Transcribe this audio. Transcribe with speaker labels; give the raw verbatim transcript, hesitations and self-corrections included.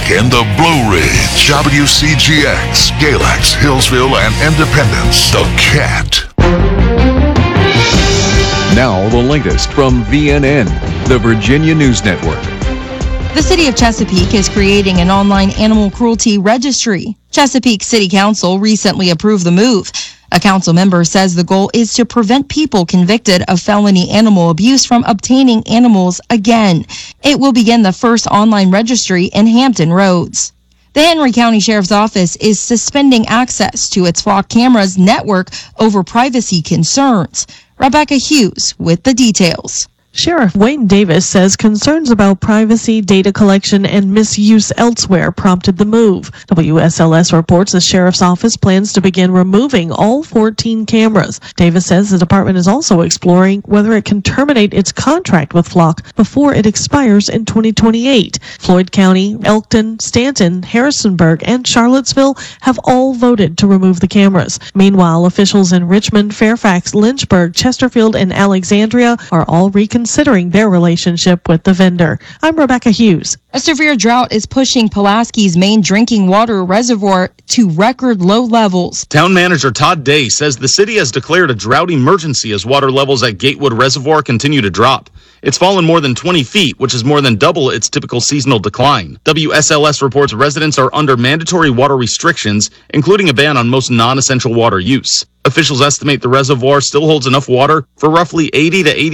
Speaker 1: in the Blue Ridge, W C G X, Galax, Hillsville, and Independence. The Cat.
Speaker 2: Now the latest from V N N, the Virginia News Network.
Speaker 3: The City of Chesapeake is creating an online animal cruelty registry. Chesapeake City Council recently approved the move. A council member says the goal is to prevent people convicted of felony animal abuse from obtaining animals again. It will begin the first online registry in Hampton Roads. The Henry County Sheriff's Office is suspending access to its Flock cameras network over privacy concerns. Rebecca Hughes with the details.
Speaker 4: Sheriff Wayne Davis says concerns about privacy, data collection, and misuse elsewhere prompted the move. W S L S reports the sheriff's office plans to begin removing all fourteen cameras. Davis says the department is also exploring whether it can terminate its contract with Flock before it expires in twenty twenty-eight. Floyd County, Elkton, Stanton, Harrisonburg, and Charlottesville have all voted to remove the cameras. Meanwhile, officials in Richmond, Fairfax, Lynchburg, Chesterfield, and Alexandria are all reconsidering considering their relationship with the vendor. I'm Rebecca Hughes.
Speaker 3: A severe drought is pushing Pulaski's main drinking water reservoir to record low levels.
Speaker 5: Town manager Todd Day says the city has declared a drought emergency as water levels at Gatewood Reservoir continue to drop. It's fallen more than twenty feet, which is more than double its typical seasonal decline. W S L S reports residents are under mandatory water restrictions, including a ban on most non-essential water use. Officials estimate the reservoir still holds enough water for roughly eighty to eighty